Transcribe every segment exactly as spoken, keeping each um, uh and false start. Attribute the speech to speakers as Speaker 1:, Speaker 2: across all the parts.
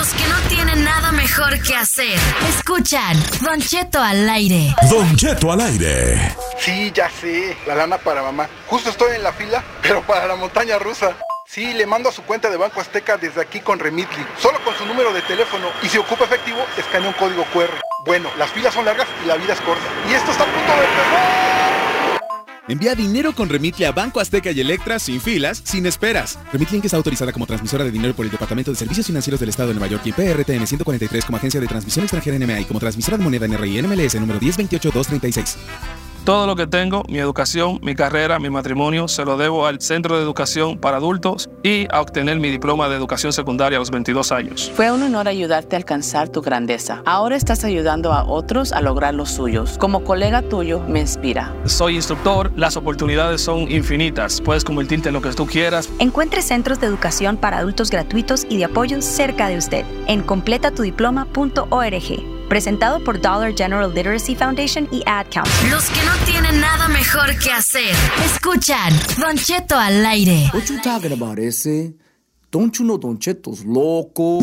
Speaker 1: Los que no tienen nada mejor que hacer. Escuchan Don Cheto al aire.
Speaker 2: Don Cheto al aire.
Speaker 3: Sí, ya sé, la lana para mamá. Justo estoy en la fila, pero para la montaña rusa. Sí, le mando a su cuenta de Banco Azteca desde aquí con Remitly. Solo con su número de teléfono. Y si ocupa efectivo, escanea un código cu erre. Bueno, las filas son largas y la vida es corta. Y esto está a punto de empezar.
Speaker 4: Envía dinero con Remitly a Banco Azteca y Electra sin filas, sin esperas. Remitly Inc está autorizada como transmisora de dinero por el Departamento de Servicios Financieros del Estado de Nueva York y P R T N ciento cuarenta y tres como agencia de transmisión extranjera N M A y como transmisora de moneda N R I N M L S número diez veintiocho dos treinta y seis.
Speaker 5: Todo lo que tengo, mi educación, mi carrera, mi matrimonio, se lo debo al Centro de Educación para Adultos y a obtener mi diploma de educación secundaria a los veintidós años.
Speaker 6: Fue un honor ayudarte a alcanzar tu grandeza. Ahora estás ayudando a otros a lograr los suyos. Como colega tuyo, me inspira.
Speaker 5: Soy instructor, las oportunidades son infinitas. Puedes convertirte en lo que tú quieras.
Speaker 7: Encuentre centros de educación para adultos gratuitos y de apoyo cerca de usted en completa tu diploma punto org. Presentado por Dollar General Literacy Foundation y Ad Council.
Speaker 1: Los que no tienen nada mejor que hacer. Escuchan Don Cheto al aire.
Speaker 8: What you talking about, ese? Don't you know Don Cheto's loco?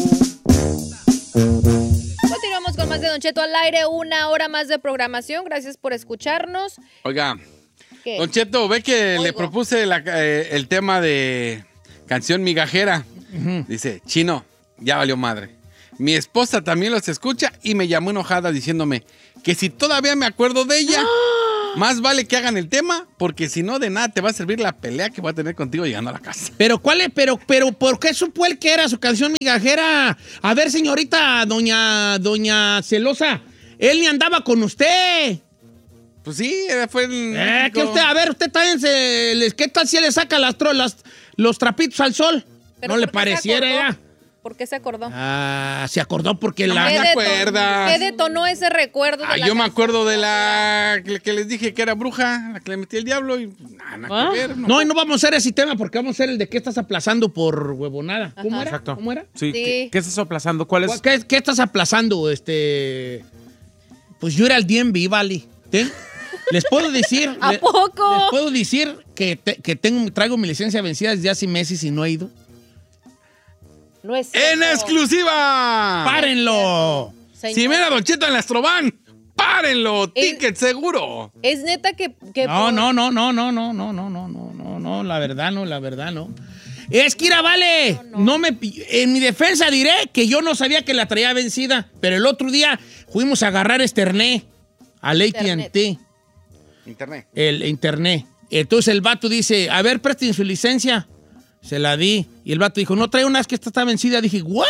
Speaker 9: Continuamos con más de Don Cheto al aire, una hora más de programación. Gracias por escucharnos.
Speaker 10: Oiga,
Speaker 9: ¿qué?
Speaker 10: Don Cheto, ve que
Speaker 9: Oigo.
Speaker 10: le propuse la, eh, el tema de canción migajera.
Speaker 11: Uh-huh.
Speaker 10: Dice, chino, ya valió madre. Mi esposa también los escucha y me llamó enojada diciéndome que si todavía me acuerdo de ella, más vale que hagan el tema, porque si no, de nada te va a servir la pelea que va a tener contigo llegando a la casa.
Speaker 11: Pero, ¿cuál es? Pero, pero, ¿por qué supo él que era su canción migajera? A ver, señorita, doña, doña Celosa, él ni andaba con usted.
Speaker 10: Pues sí, fue el...
Speaker 11: Eh, que usted, a ver, usted también se... les- ¿Qué tal si le saca las, tro- las- los trapitos al sol?
Speaker 9: ¿Pero
Speaker 11: No le
Speaker 9: por qué se
Speaker 11: pareciera,
Speaker 9: acordó?
Speaker 11: ya.
Speaker 9: ¿Por qué se acordó?
Speaker 11: Ah, se acordó porque
Speaker 10: No
Speaker 11: la...
Speaker 10: me
Speaker 9: ¿Qué, deton-
Speaker 10: acuerdas?
Speaker 9: ¿Qué detonó ese recuerdo? de
Speaker 10: Ah,
Speaker 9: la
Speaker 10: yo me
Speaker 9: canción?
Speaker 10: acuerdo de la que, que les dije que era bruja, la que le metí el diablo y pues, nada, nada
Speaker 9: ¿Ah?
Speaker 10: que ver.
Speaker 11: No, y no vamos a hacer ese tema porque vamos a hacer el de qué estás aplazando por huevonada. ¿Cómo
Speaker 9: Ajá.
Speaker 11: era?
Speaker 12: Exacto.
Speaker 11: ¿Cómo era?
Speaker 12: Sí.
Speaker 9: Sí.
Speaker 12: ¿Qué, qué estás aplazando? ¿Cuál es?
Speaker 11: ¿Qué, qué estás aplazando? Este... Pues yo era el D M V, vale. ¿Sí? Les puedo decir...
Speaker 9: ¿A
Speaker 11: le-
Speaker 9: poco?
Speaker 11: Les puedo decir que, te- que tengo, traigo mi licencia vencida desde hace meses y no he ido.
Speaker 9: No es
Speaker 10: ¡En
Speaker 9: cierto.
Speaker 10: exclusiva!
Speaker 11: ¡Párenlo!
Speaker 9: Señor,
Speaker 10: Si ven a Don Cheto en la Astroban, ¡párenlo!
Speaker 9: Es-
Speaker 10: ¡Ticket seguro!
Speaker 9: es neta que... que
Speaker 11: No,
Speaker 9: por-
Speaker 11: no, no, no, no, no, no, no, no, no, no, no, la verdad no, la verdad no. Es que, Ira, vale,
Speaker 9: No,
Speaker 11: no,
Speaker 9: no.
Speaker 11: me... En mi defensa diré que yo no sabía que la traía vencida, pero el otro día fuimos a agarrar Esterné al A T and T,
Speaker 10: Internet.
Speaker 11: el internet. Entonces el vato dice, a ver, presten su licencia. Se la di. Y el vato dijo, no trae una, es que esta está vencida. Dije, ¿what?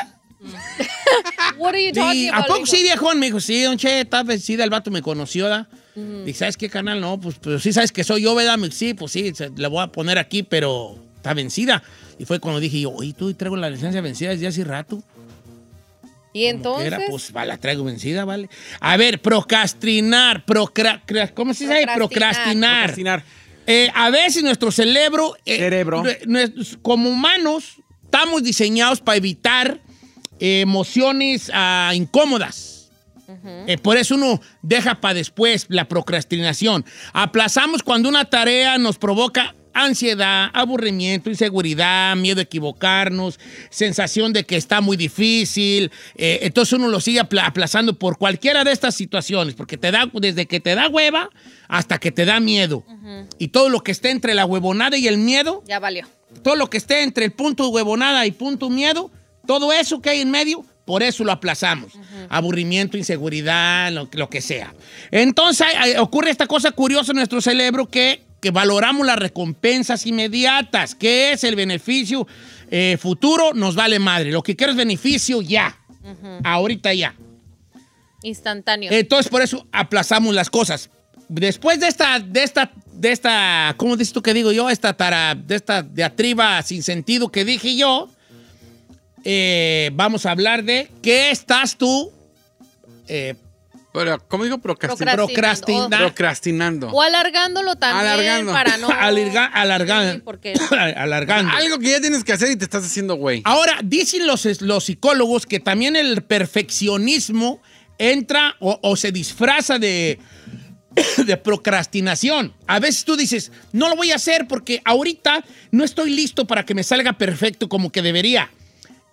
Speaker 9: What are you talking
Speaker 11: Sí, ¿a
Speaker 9: about?
Speaker 11: poco
Speaker 9: Le
Speaker 11: sí,
Speaker 9: digo.
Speaker 11: viejón? Me dijo, sí, don Che, está vencida. El vato me conoció, ¿da? Dije, ¿sabes qué canal? No, pues, pues sí, ¿sabes que soy yo, verdad? Me dijo, sí, pues sí, se- la voy a poner aquí, pero está vencida. Y fue cuando dije yo, oye, tú traigo la licencia vencida desde hace rato.
Speaker 9: Y
Speaker 11: ¿Qué
Speaker 9: entonces...
Speaker 11: era? Pues va, la traigo vencida, ¿vale? A ver, procrastinar, procra, cra- ¿cómo se dice?
Speaker 9: Procrastinar.
Speaker 11: Procrastinar.
Speaker 12: Procrastinar.
Speaker 11: Eh, a veces nuestro cerebro, eh,
Speaker 12: Cerebro.
Speaker 11: nue- nuestros- como humanos, estamos diseñados para evitar eh, emociones ah, incómodas. Eh, por eso uno deja para después la procrastinación. Aplazamos cuando una tarea nos provoca ansiedad, aburrimiento, inseguridad, miedo a equivocarnos, sensación de que está muy difícil. Eh, entonces uno lo sigue apla- aplazando por cualquiera de estas situaciones, porque te da, desde que te da hueva hasta que te da miedo. Y todo lo que esté entre la huevonada y el miedo,
Speaker 9: Ya valió.
Speaker 11: todo lo que esté entre el punto huevonada y punto miedo, todo eso que hay en medio, por eso lo aplazamos. Aburrimiento, inseguridad, lo, lo que sea. Entonces hay- hay- ocurre esta cosa curiosa en nuestro cerebro que, que valoramos las recompensas inmediatas. ¿Qué es el beneficio eh, futuro? Nos vale madre. Lo que quiero es beneficio ya. Ahorita ya.
Speaker 9: Instantáneo.
Speaker 11: Entonces por eso aplazamos las cosas. Después de esta, de esta, de esta, ¿cómo dices tú que digo yo? Esta tara, de esta diatriba sin sentido que dije yo, eh, vamos a hablar de qué estás tú eh,
Speaker 10: Pero, ¿cómo digo? Procrastin-
Speaker 9: Procrastinando.
Speaker 11: procrastina-
Speaker 10: Procrastinando.
Speaker 9: O alargándolo también
Speaker 10: Alargando.
Speaker 9: para no...
Speaker 11: alarga- alarga-
Speaker 9: Sí, porque-
Speaker 11: alargando.
Speaker 10: Algo que ya tienes que hacer y te estás haciendo, güey.
Speaker 11: Ahora, dicen los, los psicólogos que también el perfeccionismo entra o, o se disfraza de, de procrastinación. A veces tú dices, no lo voy a hacer porque ahorita no estoy listo para que me salga perfecto como que debería.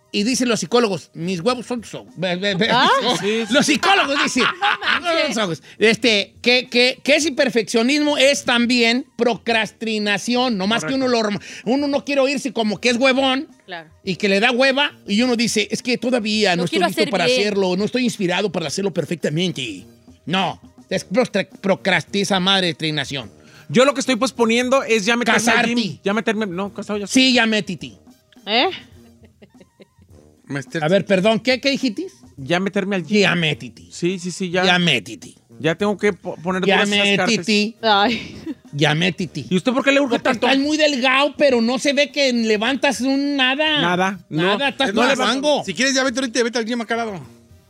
Speaker 11: y dicen los psicólogos, mis huevos son tus ojos.
Speaker 13: ¿Ah?
Speaker 11: Sí, sí. Los psicólogos dicen, no, no, este, que, que, que ese perfeccionismo es también procrastinación. No más que uno, lo, uno no quiere oírse como que es huevón.
Speaker 9: Claro.
Speaker 11: Y que le da hueva y uno dice, es que todavía no,
Speaker 9: No
Speaker 11: estoy
Speaker 9: quiero
Speaker 11: listo
Speaker 9: hacer
Speaker 11: para
Speaker 9: bien.
Speaker 11: hacerlo, no estoy inspirado para hacerlo perfectamente. No, es procrastinación, madre de trinación.
Speaker 12: Yo lo que estoy posponiendo es ya meterme al
Speaker 11: Casarte.
Speaker 12: gym. Ya meterme... No, casado ya.
Speaker 11: Sí, ya metiti.
Speaker 13: ¿Eh?
Speaker 11: A ver, perdón, ¿qué, qué dijiste?
Speaker 12: Ya meterme al gym.
Speaker 11: Ya metiti.
Speaker 12: Sí, sí, sí, ya.
Speaker 11: Ya metiti.
Speaker 12: Ya tengo que po- poner
Speaker 11: Ya
Speaker 12: todas esas cartas.
Speaker 11: metiti.
Speaker 13: Ay.
Speaker 11: Ya metiti.
Speaker 12: ¿Y usted por qué le urge tanto?
Speaker 11: Estás muy delgado, pero no se ve que levantas un nada.
Speaker 12: Nada, no.
Speaker 11: Nada, estás
Speaker 10: No,
Speaker 11: no,
Speaker 10: levanto. Si quieres, ya vete ahorita, vete al gym acá al lado.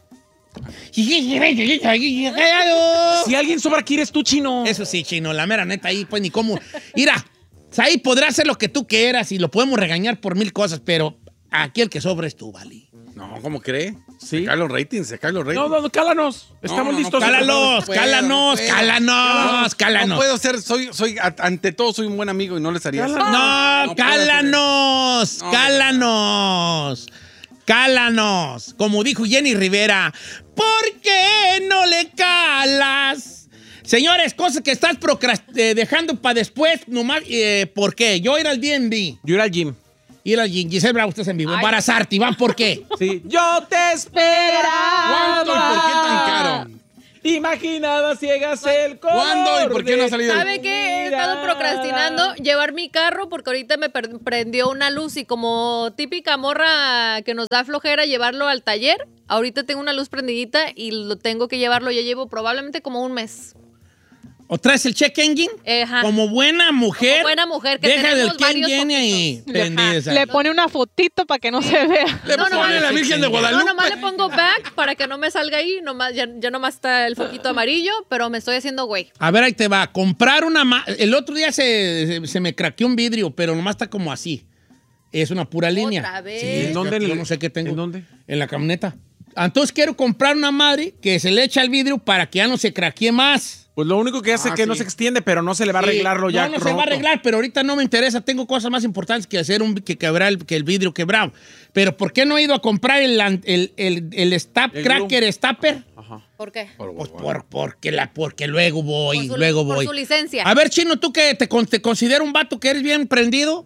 Speaker 12: Si alguien sobra aquí eres tú, Chino.
Speaker 11: Eso sí, Chino, la mera neta ahí, pues ni cómo. Mira, ahí podrás hacer lo que tú quieras y lo podemos regañar por mil cosas, pero aquí el que sobra es tú, Vali.
Speaker 10: No, ¿cómo cree?
Speaker 12: Sí.
Speaker 10: Se caen los ratings, se caen los ratings.
Speaker 12: No, no, no, cálanos. Estamos
Speaker 10: No, no, no,
Speaker 12: listos.
Speaker 11: cálalos,
Speaker 10: no puedo,
Speaker 11: cálanos,
Speaker 10: no puedo.
Speaker 11: cálanos, cálanos.
Speaker 10: No puedo ser, soy, soy, a- ante todo soy un buen amigo y no les haría eso.
Speaker 11: No,
Speaker 10: No puedo
Speaker 11: cálanos,
Speaker 10: No,
Speaker 11: cálanos, cálanos. Como dijo Jenny Rivera, ¿por qué no le calas? Señores, cosas que estás procrast- eh, dejando para después, nomás, eh, ¿por qué? Yo ir al D and B.
Speaker 12: Yo ir al gym.
Speaker 11: Ir al gym. Giselle Bravo, estás en vivo. Embarazarte, Iván, ¿por qué?
Speaker 12: Sí. Yo te esperaba.
Speaker 10: ¿Cuándo y por qué tan caro?
Speaker 12: Imaginada ciegas el color.
Speaker 10: ¿Cuándo y por qué no ha salido?
Speaker 9: ¿Sabe qué? He estado procrastinando llevar mi carro porque ahorita me per- prendió una luz y como típica morra que nos da flojera llevarlo al taller, ahorita tengo una luz prendidita y lo tengo que llevarlo, ya llevo probablemente como un mes.
Speaker 11: ¿O traes el check engine?
Speaker 9: Ajá.
Speaker 11: Como buena mujer.
Speaker 9: Como buena mujer que
Speaker 11: deja
Speaker 9: tenemos
Speaker 11: del Ken
Speaker 9: varios
Speaker 11: Jenny ahí.
Speaker 9: foquitos.
Speaker 11: prendida.
Speaker 13: Le pone una fotito para que no se vea.
Speaker 10: Le
Speaker 9: No, no,
Speaker 10: pone
Speaker 9: no,
Speaker 10: la
Speaker 9: no,
Speaker 10: Virgen de Guadalupe.
Speaker 9: No, nomás le pongo back para que no me salga ahí, nomás, ya, ya nomás está el foquito amarillo, pero me estoy haciendo güey.
Speaker 11: A ver, ahí te va. Comprar una... ma- El otro día se, se, se me craqueó un vidrio, pero nomás está como así. Es una pura línea.
Speaker 9: Otra vez.
Speaker 11: Sí,
Speaker 12: ¿En dónde?
Speaker 11: Yo no sé qué tengo.
Speaker 12: ¿En dónde?
Speaker 11: En la camioneta. Entonces quiero comprar una madre que se le echa el vidrio para que ya no se craquee más.
Speaker 12: Pues lo único que hace
Speaker 10: Ah,
Speaker 12: es que no
Speaker 10: sí.
Speaker 12: se extiende, pero no se le va a arreglarlo
Speaker 11: Sí,
Speaker 12: ya.
Speaker 11: No, no se va a
Speaker 12: roto.
Speaker 11: arreglar, pero ahorita no me interesa. Tengo cosas más importantes que hacer un, que quebrar el, que el vidrio quebrado. Pero ¿por qué no he ido a comprar el, el, el, el stap,
Speaker 12: El
Speaker 11: cracker stapper?
Speaker 12: Ajá.
Speaker 9: ¿Por qué?
Speaker 11: Pues por, porque, la, porque luego voy,
Speaker 9: Por su-
Speaker 11: luego
Speaker 9: por
Speaker 11: voy.
Speaker 9: su licencia.
Speaker 11: A ver, Chino, ¿tú que te, con- te considero un vato que eres bien prendido?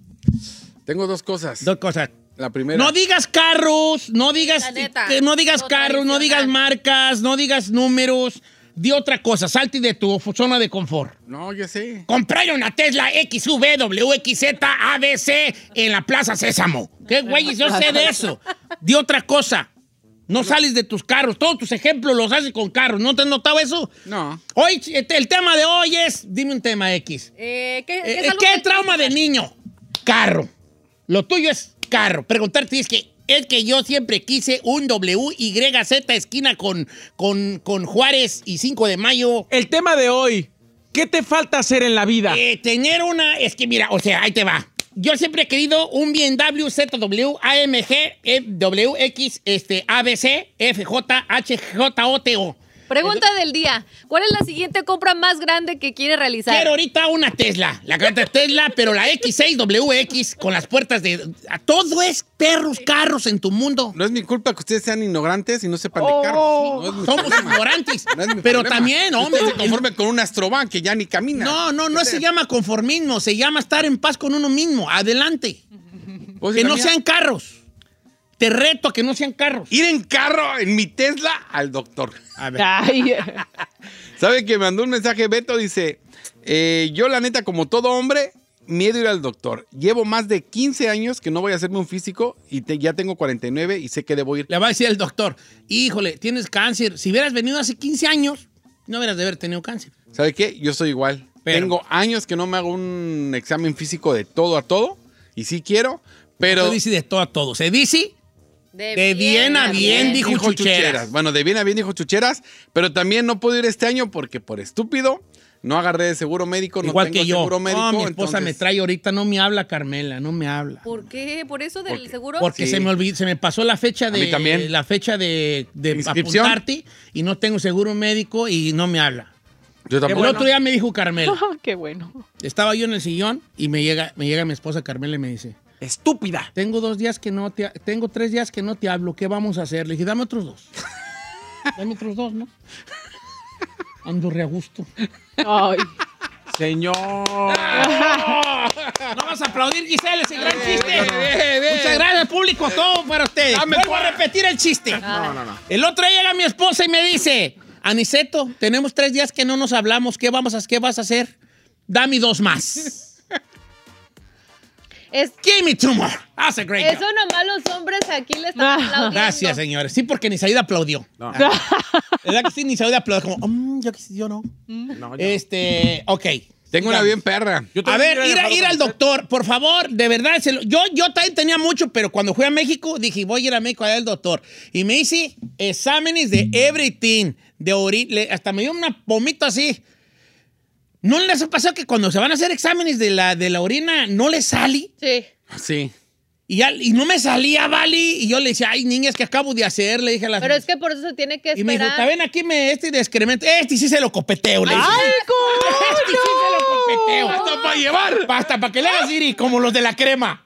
Speaker 10: Tengo dos cosas.
Speaker 11: Dos cosas.
Speaker 10: La primera.
Speaker 11: No digas carros, no digas,
Speaker 9: La neta,
Speaker 11: que no digas
Speaker 9: lo
Speaker 11: carros, no digas
Speaker 9: tradicional.
Speaker 11: marcas, no digas números. Di otra cosa, salte de tu zona de confort.
Speaker 10: No, ya sé.
Speaker 11: Compré una Tesla X V W X Z A B C en la Plaza Sésamo. ¿Qué güey? Yo sé de eso. Di otra cosa. No sales de tus carros. Todos tus ejemplos los haces con carros. ¿No te has notado eso?
Speaker 10: No.
Speaker 11: Hoy, este, el tema de hoy es, dime un tema X.
Speaker 9: Eh, ¿qué,
Speaker 11: Eh,
Speaker 9: es algo
Speaker 11: ¿Qué
Speaker 9: que-
Speaker 11: trauma de niño? Carro. Lo tuyo es carro. Preguntarte es que es que yo siempre quise un W Y Z esquina con, con, con Juárez y cinco de mayo.
Speaker 12: El tema de hoy. ¿Qué te falta hacer en la vida?
Speaker 11: Eh, tener una... Es que mira, o sea, ahí te va. Yo siempre he querido un B M W Z W A M G E W X este, A B C F J H J O T O.
Speaker 9: Pregunta del día. ¿Cuál es la siguiente compra más grande que quiere realizar?
Speaker 11: Quiero ahorita una Tesla, la grande Tesla, pero la X seis W X con las puertas de... a Todo es perros, carros en tu mundo.
Speaker 10: No es mi culpa que ustedes sean ignorantes y no sepan
Speaker 11: Oh,
Speaker 10: de carros. No es mi
Speaker 11: somos
Speaker 10: problema.
Speaker 11: ignorantes.
Speaker 10: No es mi
Speaker 11: pero
Speaker 10: problema.
Speaker 11: también, hombre...
Speaker 10: Usted se conforme con un Astrovan que ya ni camina.
Speaker 11: No, no, no se llama conformismo, se llama estar en paz con uno mismo. Adelante.
Speaker 10: Pues,
Speaker 11: Que no
Speaker 10: camina-
Speaker 11: sean carros. Te reto a que no sean carros.
Speaker 10: Ir en carro, en mi Tesla, al doctor.
Speaker 11: A ver.
Speaker 13: Ay,
Speaker 10: ¿Sabe que me mandó un mensaje Beto? Dice, eh, yo la neta, como todo hombre, miedo a ir al doctor. Llevo más de quince años que no voy a hacerme un físico y te- ya tengo cuarenta y nueve y sé que debo ir.
Speaker 11: Le va a decir el doctor, híjole, tienes cáncer. Si hubieras venido hace quince años, no hubieras de haber tenido cáncer.
Speaker 10: ¿Sabe qué? Yo soy igual.
Speaker 11: Pero-
Speaker 10: Tengo años que no me hago un examen físico de todo a todo y sí quiero, pero...
Speaker 11: Se dice de todo a todo. Se dice de bien a bien, dijo Chucheras.
Speaker 10: Bueno, de bien a bien dijo Chucheras, pero también no puedo ir este año porque por estúpido no agarré de seguro médico, no
Speaker 11: Igual
Speaker 10: tengo
Speaker 11: que yo.
Speaker 10: seguro médico.
Speaker 11: No, mi esposa
Speaker 10: entonces-
Speaker 11: me trae ahorita, no me habla, Carmela, no me habla.
Speaker 9: ¿Por qué? ¿Por eso del
Speaker 10: Porque-
Speaker 9: seguro?
Speaker 11: Porque
Speaker 10: Sí.
Speaker 11: se me olvidó, se me pasó la fecha
Speaker 10: A
Speaker 11: de
Speaker 10: mí también.
Speaker 11: la fecha de, de
Speaker 10: ¿Inscripción?
Speaker 11: apuntarte y no tengo seguro médico y no me habla.
Speaker 10: Yo
Speaker 11: El
Speaker 10: tampoco.
Speaker 11: otro día me dijo Carmela.
Speaker 13: qué bueno.
Speaker 11: Estaba yo en el sillón y me llega, me llega mi esposa Carmela y me dice,
Speaker 12: Estúpida.
Speaker 11: Tengo dos días que no te... Tengo tres días que no te hablo. ¿Qué vamos a hacer? Le dije, dame otros dos. Dame otros dos, ¿no? Ando re a gusto.
Speaker 13: Ay.
Speaker 12: Señor.
Speaker 11: No vas a aplaudir, Giselle, ese gran chiste. Muchas gracias, público, todo para ustedes. Vuelvo a repetir el chiste.
Speaker 12: No, no, no.
Speaker 11: El otro día llega mi esposa y me dice, Aniceto, tenemos tres días que no nos hablamos. ¿Qué, vamos a, qué vas a hacer? Dame dos más.
Speaker 9: Es,
Speaker 11: Give me two more. That's a great
Speaker 9: eso
Speaker 11: job.
Speaker 9: nomás los hombres aquí le están aplaudiendo.
Speaker 11: Gracias, señores. Sí, porque Nisaida aplaudió.
Speaker 12: No.
Speaker 11: ¿Verdad que sí? Nisaida aplaudió como, mm, yo, yo no.
Speaker 12: No, yo
Speaker 11: Este, ok.
Speaker 10: Tengo una bien perra.
Speaker 12: Yo
Speaker 11: A
Speaker 12: también
Speaker 11: ver,
Speaker 12: hubiera
Speaker 11: ir, a-
Speaker 12: dejado
Speaker 11: ir al
Speaker 12: con usted.
Speaker 11: doctor, por favor, de verdad. se lo- yo, yo también tenía mucho, pero cuando fui a México, dije, voy a ir a México a ver al doctor. Y me hice exámenes de everything, de orina, hasta me dio una pomita así. ¿No les ha pasado que cuando se van a hacer exámenes de la, de la orina, no les sale?
Speaker 9: Sí.
Speaker 10: Sí.
Speaker 11: Y, ya- y no me salía, Vali. Y yo le decía, ay, niñas, que acabo de hacer? Le dije a la
Speaker 9: Pero es que por eso se tiene que
Speaker 11: Y me dijo,
Speaker 9: esperar.
Speaker 11: está bien, aquí me, este de excremento, este sí se lo copeteo. Le dije.
Speaker 13: ¡Ay, cómo
Speaker 11: Este sí se lo copeteo.
Speaker 10: Hasta para llevar.
Speaker 11: Hasta para que le hagas Siri, como los de la crema.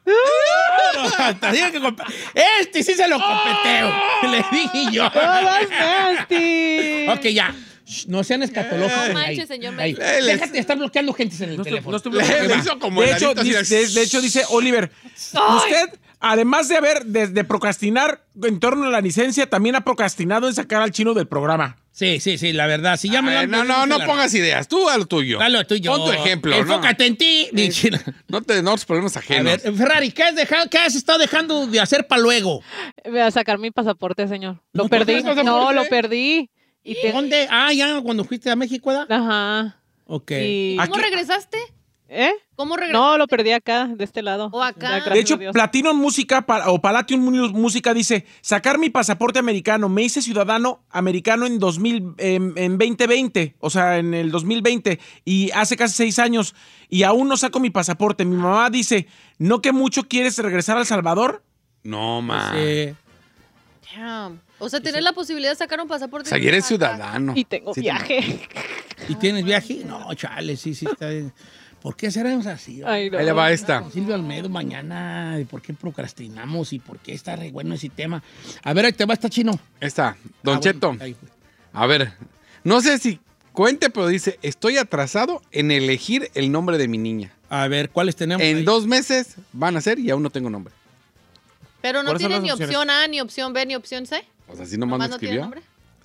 Speaker 11: Hasta diga que compa- este sí se lo copeteo. Le dije yo.
Speaker 13: Oh, that's nasty.
Speaker 11: Ok, ya. Shh, no sean escatológicos.
Speaker 9: No
Speaker 11: Ahí,
Speaker 9: manches, señor
Speaker 11: ahí.
Speaker 9: médico.
Speaker 11: Déjate de estar bloqueando gente en el
Speaker 12: No estoy-
Speaker 11: teléfono.
Speaker 12: no estoy
Speaker 10: Le-
Speaker 12: bloqueando.
Speaker 10: le hizo como
Speaker 12: de,
Speaker 10: el
Speaker 12: hecho,
Speaker 10: ladito así
Speaker 12: dice,
Speaker 10: de-
Speaker 12: de, de hecho, dice Oliver, usted, además de haber, de, de procrastinar en torno a la licencia, también ha procrastinado en sacar al chino del programa.
Speaker 11: Sí, sí, sí, la verdad. Si ya me
Speaker 10: Ay,
Speaker 11: lo-
Speaker 10: no, no, no
Speaker 11: la-
Speaker 10: pongas ideas. Tú a lo tuyo.
Speaker 11: Dale lo tuyo.
Speaker 10: Pon tu ejemplo.
Speaker 11: Enfócate en ti.
Speaker 10: No, no te no los problemas
Speaker 11: A
Speaker 10: ajenos.
Speaker 11: ver, Ferrari, ¿qué has, dejado, ¿qué has estado dejando de hacer para luego?
Speaker 13: Voy a sacar mi pasaporte, señor. Lo
Speaker 11: ¿No
Speaker 13: perdí.
Speaker 11: tienes pasaporte?
Speaker 13: No, lo perdí. Y te-
Speaker 11: ¿Dónde? Ah, ya cuando fuiste a México, ¿verdad?
Speaker 13: Ajá.
Speaker 11: Ok.
Speaker 13: Y-
Speaker 9: ¿Cómo
Speaker 12: Aquí-
Speaker 9: regresaste?
Speaker 13: ¿Eh?
Speaker 9: ¿Cómo regresaste?
Speaker 13: No, lo perdí acá, de este lado.
Speaker 9: O acá.
Speaker 13: Ya, gracias
Speaker 12: De hecho,
Speaker 13: a Dios.
Speaker 12: Platinum Música pa- o Palladium Mu- Música dice, sacar mi pasaporte americano, me hice ciudadano americano en dos mil, en, en veinte veinte, o sea, en el dos mil veinte, y hace casi seis años, y aún no saco mi pasaporte. Mi mamá dice, ¿no que mucho quieres regresar a El Salvador?
Speaker 10: No, man.
Speaker 11: Sí.
Speaker 9: Damn. O sea, tienes la posibilidad de sacar un pasaporte.
Speaker 10: O sea, y eres
Speaker 9: acá.
Speaker 10: ciudadano.
Speaker 13: Y tengo
Speaker 10: Sí,
Speaker 13: viaje.
Speaker 11: ¿Y tienes viaje? No, chale, sí, sí. Está bien. ¿Por qué seremos así?
Speaker 13: Ay, no.
Speaker 10: Ahí le va esta.
Speaker 11: Con Silvio Almedo mañana, ¿y por qué procrastinamos? ¿Y por qué está re bueno ese tema? A ver, ahí te va esta chino.
Speaker 10: Está. Don
Speaker 11: Ah,
Speaker 10: Cheto.
Speaker 11: bueno, ahí fue.
Speaker 10: A ver. No sé si cuente, pero dice, estoy atrasado en elegir el nombre de mi niña.
Speaker 11: A ver, ¿cuáles tenemos?
Speaker 10: En
Speaker 11: ahí?
Speaker 10: dos meses van a ser y aún no tengo nombre.
Speaker 9: Pero no
Speaker 12: ¿Cuáles son
Speaker 9: tiene
Speaker 12: las
Speaker 9: ni
Speaker 12: opciones?
Speaker 9: opción A, ni opción B, ni opción C.
Speaker 10: O sea, si nomás
Speaker 9: Nomás
Speaker 10: me
Speaker 9: no tiene
Speaker 10: escribió.
Speaker 9: nombre.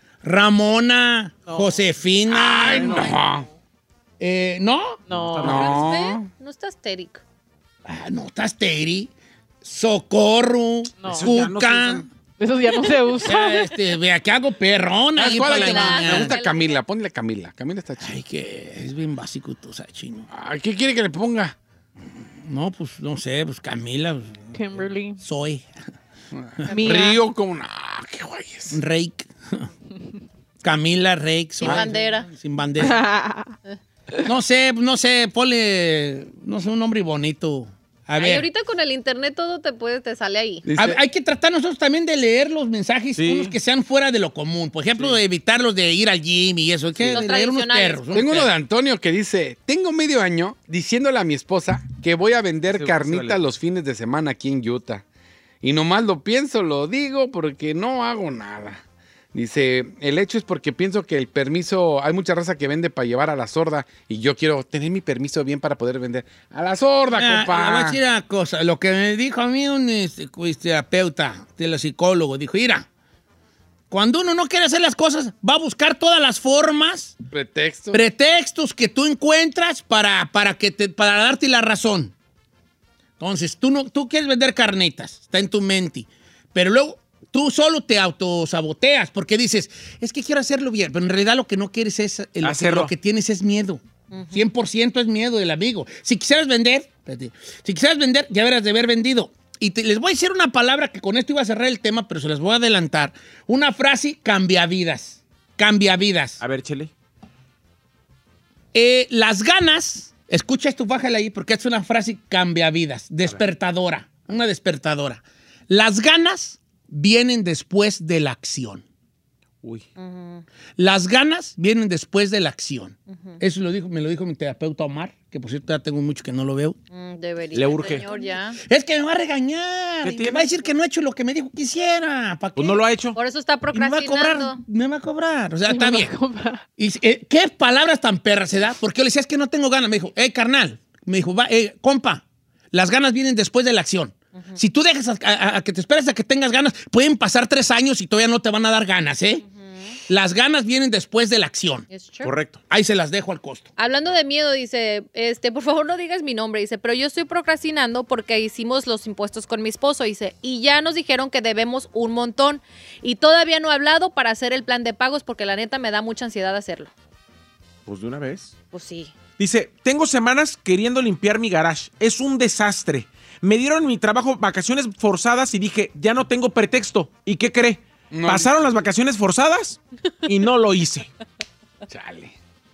Speaker 11: Ramona, Josefina.
Speaker 10: Ay, no.
Speaker 11: Eh, ¿No?
Speaker 13: No.
Speaker 10: No.
Speaker 9: ¿Usted? No está estérico.
Speaker 11: Ah, no, estás Teri. Socorro.
Speaker 13: No.
Speaker 12: Esos ya no se
Speaker 11: Cuca.
Speaker 12: usan.
Speaker 13: Esos ya no se
Speaker 11: Ya,
Speaker 13: usan.
Speaker 11: este, vea que hago perrón
Speaker 10: ¿Sabes
Speaker 11: ahí
Speaker 10: cuál
Speaker 11: para
Speaker 10: es
Speaker 11: la
Speaker 10: la que
Speaker 11: niña.
Speaker 10: me gusta Camila? Ponle Camila. Camila está chida.
Speaker 11: Ay, que es bien básico tú, sabes, chino.
Speaker 10: Ay, ¿qué quiere que le ponga?
Speaker 11: No, pues, no sé, pues Camila, pues,
Speaker 13: Kimberly.
Speaker 11: soy.
Speaker 13: Mía.
Speaker 10: Río como... No, qué guay es.
Speaker 11: Rake. Camila, Rake.
Speaker 9: Sin
Speaker 11: soy.
Speaker 9: bandera.
Speaker 11: Sin bandera. No sé, no sé, ponle, no sé, un nombre bonito. A
Speaker 9: Ay,
Speaker 11: ver.
Speaker 9: ahorita con el internet todo te puede, te sale ahí.
Speaker 10: Dice,
Speaker 11: A- hay que tratar nosotros también de leer los mensajes,
Speaker 12: Sí.
Speaker 11: unos que sean fuera de lo común. Por ejemplo, de evitar los de ir al gym y eso. Hay que
Speaker 9: Los
Speaker 11: leer unos
Speaker 9: tradicionales.
Speaker 11: perros. unos
Speaker 10: tengo uno de
Speaker 11: perros.
Speaker 10: Antonio que dice, tengo medio año diciéndole a mi esposa que voy a vender
Speaker 12: Sí,
Speaker 10: carnitas
Speaker 12: sí, vale.
Speaker 10: los fines de semana aquí en Utah. Y nomás lo pienso, lo digo porque no hago nada. Dice, el hecho es porque pienso que el permiso, hay mucha raza que vende para llevar a la sorda y yo quiero tener mi permiso bien para poder vender a la sorda,
Speaker 11: Ah,
Speaker 10: compa.
Speaker 11: le voy a decir una cosa. Lo que me dijo a mí un este, pues, terapeuta, de psicólogo, dijo, mira, cuando uno no quiere hacer las cosas, va a buscar todas las formas,
Speaker 10: Pretexto.
Speaker 11: pretextos que tú encuentras para, para, que te, para darte la razón. Entonces, tú, no, tú quieres vender carnitas, está en tu mente, pero luego tú solo te autosaboteas porque dices, es que quiero hacerlo bien, pero en realidad lo que no quieres es, el- lo, que,
Speaker 12: Hacerlo.
Speaker 11: lo que tienes es miedo. cien por ciento es miedo del amigo. Si quisieras vender, espérate, si quisieras vender, ya verás de haber vendido. Y te- les voy a decir una palabra que con esto iba a cerrar el tema, pero se las voy a adelantar. Una frase cambia vidas. Cambia vidas.
Speaker 12: A ver, Chele.
Speaker 11: Eh, las ganas, escucha esto, bájale ahí, porque es una frase cambia vidas, despertadora, una despertadora. Las ganas vienen después de la acción.
Speaker 12: Uy.
Speaker 9: Ujú.
Speaker 11: Las ganas vienen después de la acción.
Speaker 9: Ujú.
Speaker 11: Eso lo dijo, me lo dijo mi terapeuta Omar, que por cierto ya tengo mucho que no lo veo.
Speaker 9: Mm, debería,
Speaker 12: Le urge.
Speaker 9: señor, ya.
Speaker 11: Es que me va a regañar.
Speaker 12: ¿Qué
Speaker 11: y me
Speaker 12: tiene?
Speaker 11: va a decir que no ha hecho lo que me dijo que hiciera. ¿Para qué?
Speaker 12: Pues no lo ha hecho.
Speaker 9: Por eso está
Speaker 11: Y me va a
Speaker 9: procrastinando.
Speaker 11: cobrar. Me va a cobrar. O sea,
Speaker 13: Me
Speaker 11: está
Speaker 13: va a
Speaker 11: bien.
Speaker 13: cobrar.
Speaker 11: Y, eh, ¿qué palabras tan perras se da? Porque yo le decía, es que no tengo ganas. Me dijo, eh, carnal. Me dijo, va, eh, compa, las ganas vienen después de la acción. Uh-huh. Si tú dejas a, a, a que te esperes a que tengas ganas, pueden pasar tres años y todavía no te van a dar ganas, ¿eh? Uh-huh. Las ganas vienen después de la acción.
Speaker 12: Correcto.
Speaker 11: Ahí se las dejo al costo.
Speaker 9: Hablando de miedo, dice, este, por favor no digas mi nombre, dice, pero yo estoy procrastinando porque hicimos los impuestos con mi esposo, dice, y ya nos dijeron que debemos un montón y todavía no he hablado para hacer el plan de pagos porque la neta me da mucha ansiedad hacerlo.
Speaker 12: Pues de una vez.
Speaker 9: Pues sí.
Speaker 12: Dice, tengo semanas queriendo limpiar mi garage. Es un desastre. Me dieron en mi trabajo vacaciones forzadas y dije, ya no tengo pretexto. ¿Y qué cree? No. Pasaron las vacaciones forzadas y no lo hice.
Speaker 11: Chale.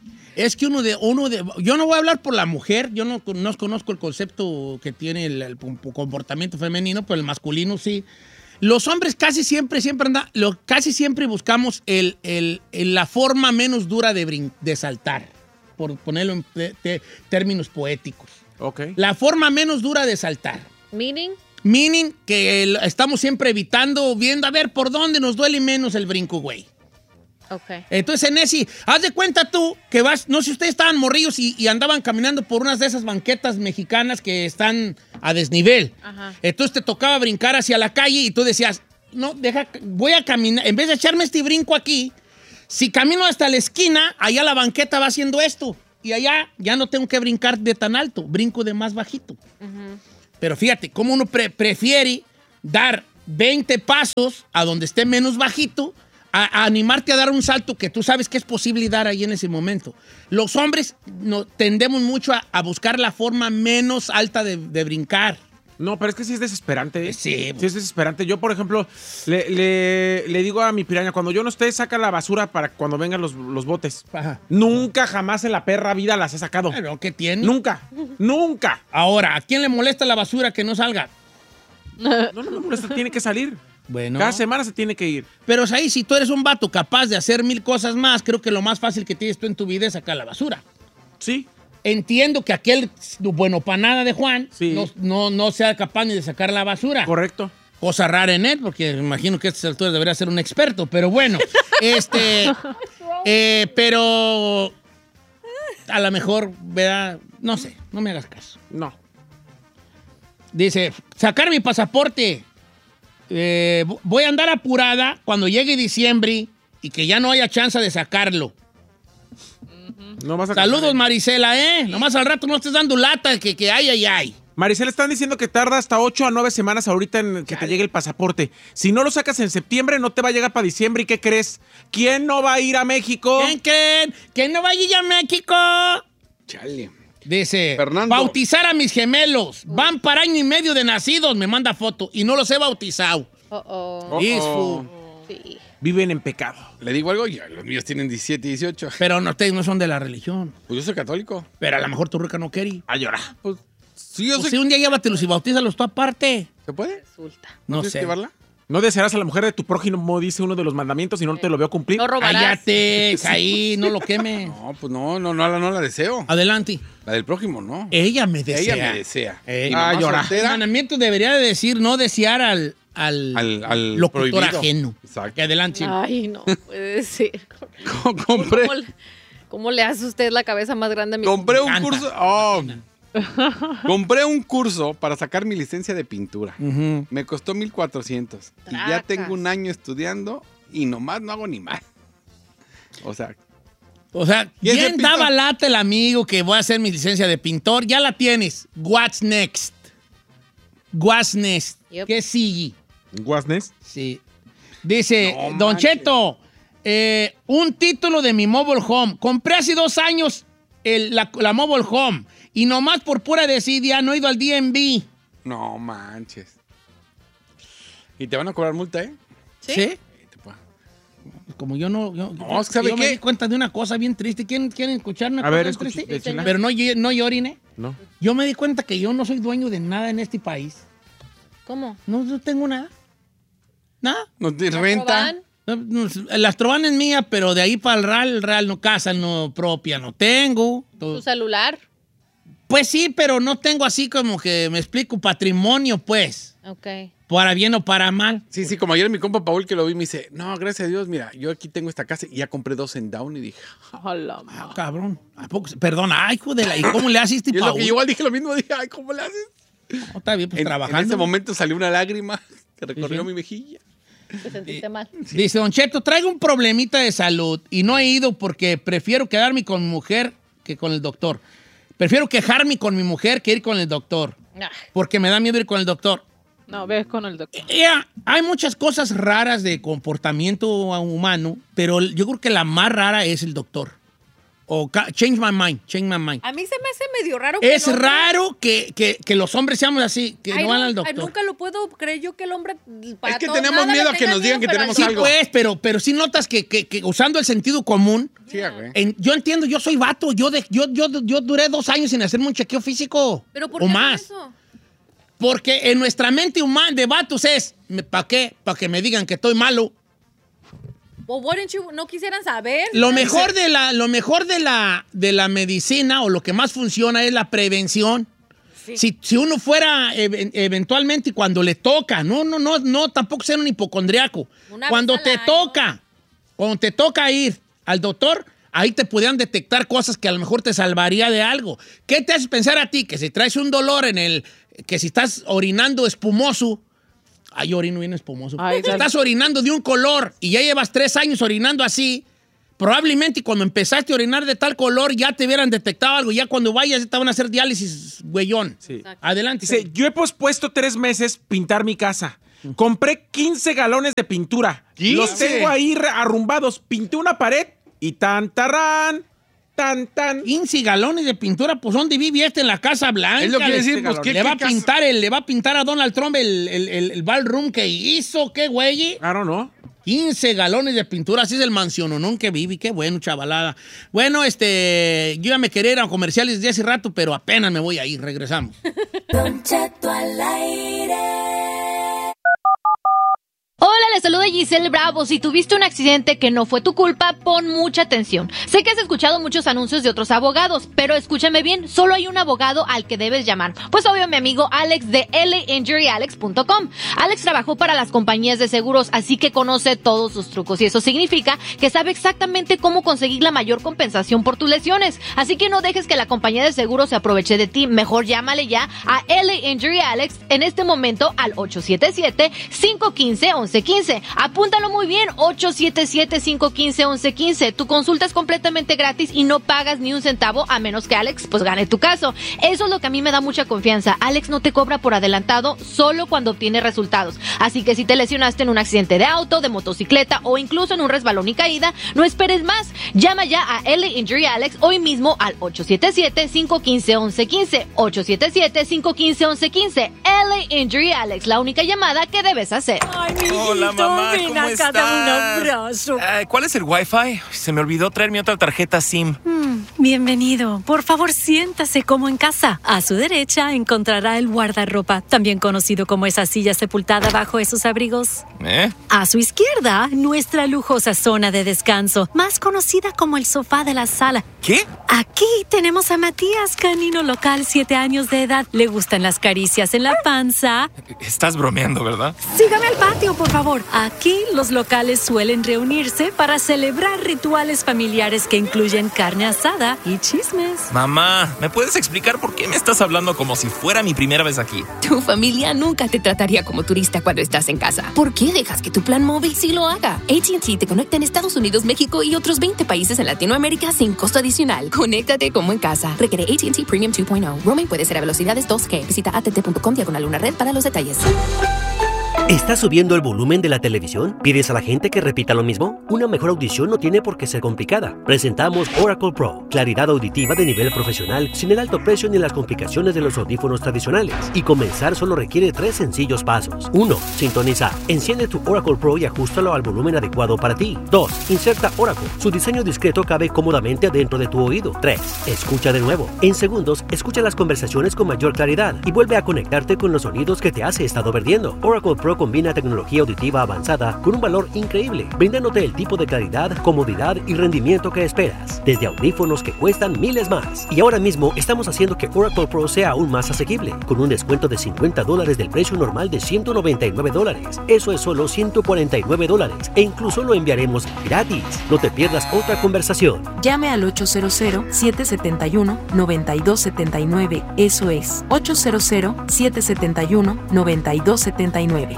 Speaker 11: Es que uno de, uno de... Yo no voy a hablar por la mujer. Yo no, no conozco el concepto que tiene el, el comportamiento femenino, pero el masculino sí. Los hombres casi siempre, siempre andan... Lo, casi siempre buscamos el, el, el, la forma menos dura de, brin, de saltar. Por ponerlo en de, de, términos poéticos.
Speaker 12: Okay.
Speaker 11: La forma menos dura de saltar.
Speaker 9: ¿Meaning?
Speaker 11: Meaning que el, estamos siempre evitando, viendo a ver por dónde nos duele menos el brinco, güey.
Speaker 9: Ok.
Speaker 11: Entonces, Nessie, haz de cuenta tú que vas, no sé si ustedes estaban morrillos y, y andaban caminando por unas de esas banquetas mexicanas que están a desnivel. Ajá. Entonces te tocaba brincar hacia la calle y tú decías, no, deja, voy a caminar, en vez de echarme este brinco aquí, si camino hasta la esquina, allá la banqueta va haciendo esto. Y allá ya no tengo que brincar de tan alto, brinco de más bajito. Uh-huh. Pero fíjate, cómo uno pre- prefiere dar veinte pasos a donde esté menos bajito, a, a animarte a dar un salto que tú sabes que es posible dar ahí en ese momento. Los hombres no, tendemos mucho a, a buscar la forma menos alta de, de brincar.
Speaker 12: No, pero es que sí es desesperante. ¿eh?
Speaker 11: Sí.
Speaker 12: Sí es desesperante. Yo, por ejemplo, le, le, le digo a mi piraña, cuando yo no esté, saca la basura para cuando vengan los, los botes. Ajá. Nunca, jamás en la perra vida las he sacado.
Speaker 11: ¿Pero qué tiene?
Speaker 12: Nunca, nunca.
Speaker 11: Ahora, ¿a quién le molesta la basura que no salga?
Speaker 12: No, no me molesta, tiene que salir.
Speaker 11: Bueno.
Speaker 12: Cada semana se tiene que ir.
Speaker 11: Pero ahí, si tú eres un vato capaz de hacer mil cosas más, creo que lo más fácil que tienes tú en tu vida es sacar la basura.
Speaker 12: Sí.
Speaker 11: Entiendo que aquel bueno para nada de Juan
Speaker 12: sí.
Speaker 11: no, no, no sea capaz ni de sacar la basura.
Speaker 12: Correcto.
Speaker 11: Cosa rara en él, porque me imagino que a estas alturas debería ser un experto, pero bueno, este, eh, pero a lo mejor, ¿verdad? No sé, no me hagas caso.
Speaker 12: No.
Speaker 11: Dice, sacar mi pasaporte. Eh, voy a andar apurada cuando llegue diciembre y que ya no haya chance de sacarlo.
Speaker 12: No vas a
Speaker 11: Saludos,
Speaker 12: casar, ¿eh?
Speaker 11: Marisela, ¿eh? Nomás al rato no estés dando lata que, que ay, ay, ay.
Speaker 12: Marisela, están diciendo que tarda hasta ocho a nueve semanas ahorita en que Chale. te llegue el pasaporte. Si no lo sacas en septiembre, no te va a llegar para diciembre. ¿Y qué crees? ¿Quién no va a ir a México?
Speaker 11: ¿Quién creen? ¿Quién no va a ir a México?
Speaker 10: Chale.
Speaker 11: Dice,
Speaker 10: Fernando.
Speaker 11: Bautizar a mis gemelos. Van para año y medio de nacidos. Me manda foto. Y no los he bautizado.
Speaker 9: Uh-oh.
Speaker 11: Disfu.
Speaker 9: Sí.
Speaker 12: Viven en pecado.
Speaker 10: Le digo algo, ya, los míos tienen diecisiete, dieciocho.
Speaker 11: Pero no, ustedes no son de la religión.
Speaker 10: Pues yo soy católico.
Speaker 11: Pero a lo mejor tu ruca no quiere.
Speaker 12: A llorar.
Speaker 10: Pues sí, yo
Speaker 11: pues
Speaker 10: soy...
Speaker 11: si un día llévatelos y bautízalos tú aparte.
Speaker 10: ¿Se puede?
Speaker 9: Resulta.
Speaker 11: No
Speaker 10: ¿Tienes
Speaker 11: sé.
Speaker 10: que llevarla?
Speaker 12: No desearás a la mujer de tu prójimo, dice uno de los mandamientos, y no te lo veo cumplir.
Speaker 9: No robarás.
Speaker 11: Cállate, ahí, no lo quemes.
Speaker 10: No, pues no, no, no, la- no la deseo.
Speaker 11: Adelante.
Speaker 10: La del prójimo, no.
Speaker 11: Ella me desea.
Speaker 10: Ella me desea.
Speaker 11: Eh,
Speaker 10: Mi
Speaker 11: ah,
Speaker 10: mamá
Speaker 11: llora.
Speaker 10: soltera,
Speaker 11: El mandamiento debería de decir no desear al, al,
Speaker 10: Al- al
Speaker 11: locutor
Speaker 10: prohibido.
Speaker 11: ajeno.
Speaker 10: Exacto.
Speaker 11: Que adelante.
Speaker 9: Ay, no puede ser.
Speaker 10: co- compré,
Speaker 9: ¿Cómo le, cómo le hace usted la cabeza más grande a mi
Speaker 10: compré un
Speaker 11: encanta.
Speaker 10: curso. Oh. Compré un curso para sacar mi licencia de pintura.
Speaker 11: Ujú.
Speaker 10: Me costó mil cuatrocientos. Y ya
Speaker 9: Tracas.
Speaker 10: tengo un año estudiando y nomás no hago ni mal. O sea,
Speaker 11: O sea,
Speaker 10: ¿Y ese
Speaker 11: bien
Speaker 10: pintor?
Speaker 11: daba lata el amigo que voy a hacer mi licencia de pintor. Ya la tienes. What's next? What's next?
Speaker 9: Yep.
Speaker 11: ¿Qué sigue?
Speaker 12: Guasnes.
Speaker 11: Sí. Dice,
Speaker 10: No
Speaker 11: Don
Speaker 10: manches.
Speaker 11: Cheto, eh, un título de mi mobile home. Compré hace dos años el- la, la mobile home y nomás por pura desidia no he ido al D M V.
Speaker 10: no manches. Y te van a cobrar multa, ¿eh?
Speaker 9: ¿Sí?
Speaker 11: ¿Sí?
Speaker 10: Sí, te puedo-
Speaker 11: Como yo no... Yo,
Speaker 10: No, es que ¿sabe
Speaker 11: yo me
Speaker 10: qué?
Speaker 11: di cuenta de una cosa bien triste. ¿Quieren, quieren escuchar una
Speaker 12: A
Speaker 11: cosa
Speaker 12: ver,
Speaker 11: bien
Speaker 12: escuche,
Speaker 11: triste?
Speaker 12: échela.
Speaker 11: Pero no, ll- no lloren, ¿eh?
Speaker 12: No.
Speaker 11: Yo me di cuenta que yo no soy dueño de nada en este país.
Speaker 9: ¿Cómo?
Speaker 11: No, no tengo nada. Nada.
Speaker 10: No te
Speaker 9: ¿No
Speaker 10: renta.
Speaker 9: roban?
Speaker 11: La Astrovan es mía, pero de ahí para el Real, el Real no, casa no propia no tengo.
Speaker 9: ¿Tu celular?
Speaker 11: Pues sí, pero no tengo así como que, me explico, patrimonio, pues.
Speaker 9: Ok.
Speaker 11: Para bien o para mal.
Speaker 10: Sí, sí, como ayer mi compa Paul que lo vi me dice, no, gracias a Dios, mira, yo aquí tengo esta casa y ya compré dos en Down y dije,
Speaker 11: hola, ah, cabrón. ¿A poco? Perdón, ay, hijo de la, ¿y cómo le haces,
Speaker 10: Paul? Yo igual dije lo mismo, dije, ay, ¿cómo le haces?
Speaker 11: No, está bien, pues
Speaker 10: en,
Speaker 11: trabajando.
Speaker 10: En ese momento salió una lágrima que recorrió sí, sí. mi mejilla.
Speaker 9: Te sentiste mal.
Speaker 11: Sí. Dice, Don Cheto, traigo un problemita de salud y no he ido porque prefiero quedarme con mi mujer que con el doctor. Prefiero quejarme con mi mujer que ir con el doctor. Ah. Porque me da miedo ir con el doctor.
Speaker 13: No, ves con el doctor.
Speaker 11: Yeah, hay muchas cosas raras de comportamiento humano, pero yo creo que la más rara es el doctor. O change my mind, change my mind.
Speaker 9: A mí se me hace medio raro que
Speaker 11: Es raro que, que, que los hombres seamos así, que ay, no van al doctor.
Speaker 9: Ay, nunca lo puedo creer yo que el hombre...
Speaker 10: Para es que tenemos miedo a que nos digan que tenemos
Speaker 11: sí,
Speaker 10: algo.
Speaker 11: Pues, pero, pero sí notas que, que, que usando el sentido común...
Speaker 10: Sí, güey.
Speaker 11: En, yo entiendo, yo soy vato, yo, de, yo, yo, yo duré dos años sin hacerme un chequeo físico.
Speaker 9: ¿Pero por
Speaker 11: o
Speaker 9: qué
Speaker 11: más.
Speaker 9: Eso?
Speaker 11: Porque en nuestra mente humana de vatos es, ¿para qué? Para que me digan que estoy malo.
Speaker 9: Well, wouldn't you, ¿no quisieran saber?
Speaker 11: Lo mejor, de la, lo mejor de, la, de la medicina o lo que más funciona es la prevención. Sí. Si, si uno fuera ev eventualmente cuando le toca, no, no, no, no, tampoco ser un hipocondriaco. Una cuando te año. toca, cuando te toca ir al doctor, ahí te podrían detectar cosas que a lo mejor te salvaría de algo. ¿Qué te hace pensar a ti? Que si traes un dolor en el, que si estás orinando espumoso, ay, yo orino bien espumoso. Ay, si estás orinando de un color y ya llevas tres años orinando así, probablemente cuando empezaste a orinar de tal color ya te hubieran detectado algo. Ya cuando vayas te van a hacer diálisis, güeyón. Sí. Adelante.
Speaker 12: Dice, yo he pospuesto tres meses pintar mi casa. Compré quince galones de pintura. ¿quince? Los tengo ahí arrumbados. Pinté una pared y tan, tarán. Tan, tan.
Speaker 11: quince galones de pintura, pues ¿dónde vive este en la Casa Blanca?
Speaker 10: Es lo que quiere decir, pues, ¿qué,
Speaker 11: le, va
Speaker 10: qué
Speaker 11: a pintar el, le va a pintar a Donald Trump el, el, el, el ballroom que hizo, ¿qué güey?
Speaker 12: Claro, ¿no?
Speaker 11: quince galones de pintura, así es el mansiononón que vive, qué bueno, chavalada. Bueno, este, yo ya me quería ir a comerciales de hace rato, pero apenas me voy a ir, regresamos.
Speaker 1: Don Cheto al aire.
Speaker 14: Hola, les saluda Giselle Bravo. Si tuviste un accidente que no fue tu culpa, pon mucha atención. Sé que has escuchado muchos anuncios de otros abogados, pero escúchame bien, solo hay un abogado al que debes llamar. Pues obvio, mi amigo Alex de L A Injury Alex punto com. Alex trabajó para las compañías de seguros, así que conoce todos sus trucos y eso significa que sabe exactamente cómo conseguir la mayor compensación por tus lesiones. Así que no dejes que la compañía de seguros se aproveche de ti. Mejor llámale ya a L A Injury Alex en este momento al ocho siete siete, cinco uno cinco, once quince. Apúntalo muy bien, ocho siete siete, cinco uno cinco, once quince. Tu consulta es completamente gratis y no pagas ni un centavo a menos que Alex pues gane tu caso. Eso es lo que a mí me da mucha confianza. Alex no te cobra por adelantado, solo cuando obtiene resultados. Así que si te lesionaste en un accidente de auto, de motocicleta o incluso en un resbalón y caída, no esperes más. Llama ya a L A Injury Alex hoy mismo al ocho siete siete, cinco uno cinco, once quince. ocho siete siete, cinco uno cinco, once quince. L A Injury Alex, la única llamada que debes hacer.
Speaker 15: Ay, hola, mamá, ¿cómo estás? Dame un abrazo. Uh, ¿Cuál es el Wi-Fi? Se me olvidó traer mi otra tarjeta SIM.
Speaker 16: Mm, bienvenido. Por favor, siéntase como en casa. A su derecha encontrará el guardarropa, también conocido como esa silla sepultada bajo esos abrigos.
Speaker 15: ¿Eh?
Speaker 16: A su izquierda, nuestra lujosa zona de descanso, más conocida como el sofá de la sala.
Speaker 15: ¿Qué?
Speaker 16: Aquí tenemos a Matías, canino local, siete años de edad. Le gustan las caricias en la panza.
Speaker 15: Estás bromeando, ¿verdad?
Speaker 16: Sígame al patio, por favor. Aquí los locales suelen reunirse para celebrar rituales familiares que incluyen carne asada y chismes.
Speaker 15: Mamá, ¿me puedes explicar por qué me estás hablando como si fuera mi primera vez aquí?
Speaker 17: Tu familia nunca te trataría como turista cuando estás en casa. ¿Por qué dejas que tu plan móvil sí lo haga? A T and T te conecta en Estados Unidos, México y otros veinte países en Latinoamérica sin costo adicional. Conéctate como en casa. Requiere A T and T Premium dos punto cero. Roaming puede ser a velocidades dos G. Visita A T T punto com diagonal una red para los detalles.
Speaker 18: ¿Estás subiendo el volumen de la televisión? ¿Pides a la gente que repita lo mismo? Una mejor audición no tiene por qué ser complicada. Presentamos Oracle Pro, claridad auditiva de nivel profesional, sin el alto precio ni las complicaciones de los audífonos tradicionales. Y comenzar solo requiere tres sencillos pasos. uno. Sintoniza. Enciende tu Oracle Pro y ajustalo al volumen adecuado para ti. dos. Inserta Oracle. Su diseño discreto cabe cómodamente dentro de tu oído. tres. Escucha de nuevo. En segundos, escucha las conversaciones con mayor claridad y vuelve a conectarte con los sonidos que te has estado perdiendo. Oracle Pro Pro combina tecnología auditiva avanzada con un valor increíble, brindándote el tipo de calidad, comodidad y rendimiento que esperas, desde audífonos que cuestan miles más. Y ahora mismo estamos haciendo que Oracle Pro sea aún más asequible, con un descuento de cincuenta dólares del precio normal de ciento noventa y nueve dólares. Eso es solo ciento cuarenta y nueve dólares, e incluso lo enviaremos gratis. No te pierdas otra conversación.
Speaker 19: Llame al ocho cero cero, siete siete uno, nueve dos siete nueve. Eso es ocho cero cero, siete siete uno, nueve dos siete nueve.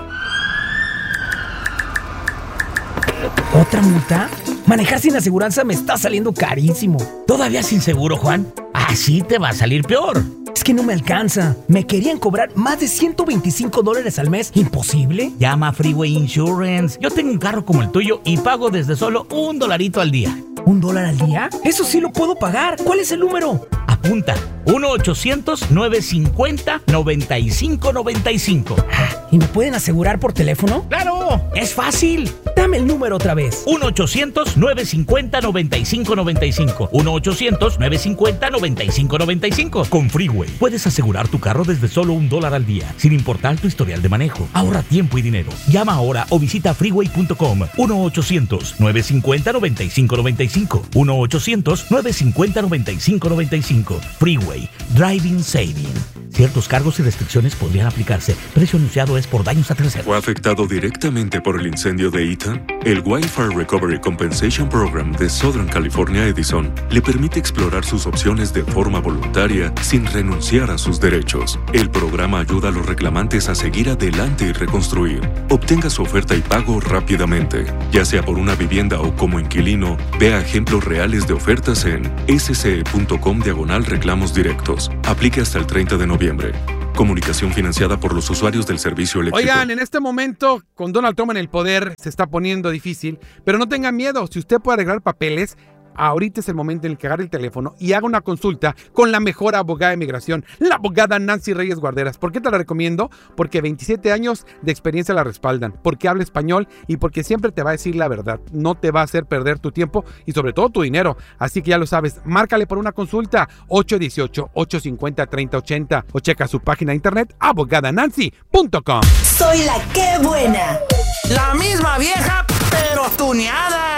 Speaker 20: ¿Otra multa? Manejar sin aseguranza me está saliendo carísimo.
Speaker 21: ¿Todavía sin seguro, Juan? Así te va a salir peor.
Speaker 20: Es que no me alcanza. Me querían cobrar más de ciento veinticinco dólares al mes. ¿Imposible?
Speaker 21: Llama a Freeway Insurance. Yo tengo un carro como el tuyo y pago desde solo un dolarito al día.
Speaker 20: ¿Un dólar al día? Eso sí lo puedo pagar. ¿Cuál es el número?
Speaker 21: Apunta. uno ochocientos, nueve cincuenta, noventa y cinco noventa y cinco.
Speaker 20: ¿Y me pueden asegurar por teléfono?
Speaker 21: ¡Claro! ¡Es fácil!
Speaker 20: Dame el número otra vez.
Speaker 21: uno ochocientos, nueve cincuenta, noventa y cinco noventa y cinco. uno ochocientos, nueve cincuenta, noventa y cinco noventa y cinco. Con Freeway puedes asegurar tu carro desde solo un dólar al día, sin importar tu historial de manejo. Ahorra tiempo y dinero. Llama ahora o visita freeway punto com. uno ochocientos, nueve cincuenta, noventa y cinco noventa y cinco. uno ochocientos, nueve cincuenta, noventa y cinco noventa y cinco. Freeway. Driving Saving. Ciertos cargos y restricciones podrían aplicarse. Precio anunciado es por daños a terceros.
Speaker 2: ¿Fue afectado directamente por el incendio de Ethan? El Wildfire Recovery Compensation Program de Southern California Edison le permite explorar sus opciones de forma voluntaria sin renunciar a sus derechos. El programa ayuda a los reclamantes a seguir adelante y reconstruir. Obtenga su oferta y pago rápidamente. Ya sea por una vivienda o como inquilino, vea ejemplos reales de ofertas en sce.com diagonal reclamos directos. Aplique hasta el treinta de noviembre. Comunicación financiada por los usuarios del servicio eléctrico.
Speaker 22: Oigan, en este momento, con Donald Trump en el poder, se está poniendo difícil, pero no tengan miedo. Si usted puede arreglar papeles, ahorita es el momento en el que agarre el teléfono y haga una consulta con la mejor abogada de migración, la abogada Nancy Reyes Guarderas. ¿Por qué te la recomiendo? Porque veintisiete años de experiencia la respaldan, porque habla español y porque siempre te va a decir la verdad. No te va a hacer perder tu tiempo y sobre todo tu dinero. Así que ya lo sabes, márcale por una consulta ocho uno ocho, ocho cinco cero, tres cero ocho cero o checa su página de internet abogada nancy punto com.
Speaker 23: Soy la que buena.
Speaker 24: La misma vieja, pero tuneada.